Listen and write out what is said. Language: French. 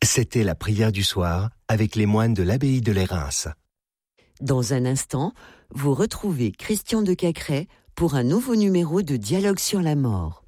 C'était la prière du soir avec les moines de l'abbaye de Lérins. Dans un instant, vous retrouvez Christian de Cacrès pour un nouveau numéro de Dialogue sur la mort.